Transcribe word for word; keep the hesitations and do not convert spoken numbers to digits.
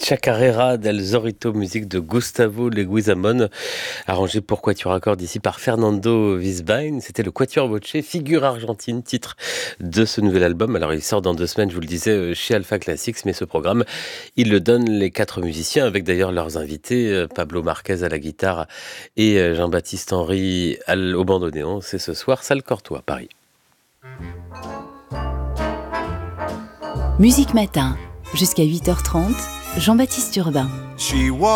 Chacarera del Zorrito, musique de Gustavo Leguizamón, arrangé pour quatuor à cordes ici par Fernando Visbain. C'était le Quatuor Voce, figure argentine, titre de ce nouvel album. Alors il sort dans deux semaines, je vous le disais, euh, chez Alpha Classics, mais ce programme, il le donne les quatre musiciens, avec d'ailleurs leurs invités, euh, Pablo Marquez à la guitare et euh, Jean-Baptiste Henry al- au bandoneon. C'est ce soir, salle Cortois, Paris. Musique Matin, jusqu'à huit heures trente, Jean-Baptiste Urbain.